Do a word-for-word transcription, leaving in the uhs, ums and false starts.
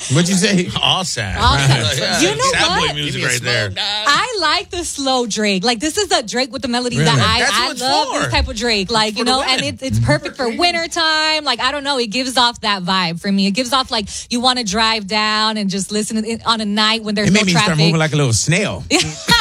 What'd you say? All sad. All sad. Yeah, You know sad what? boy music Give me a right slow there. down. I like the slow Drake. Like, this is the Drake with the melody Really? that I, That's what I it's love for. this type of Drake. Like, you for the know, and women. it, it's perfect for winter time. Like, I don't know. It gives off that vibe for me. It gives off, like, you want to drive down and just listen to it on a night when there's It no made me traffic. start moving like a little snail.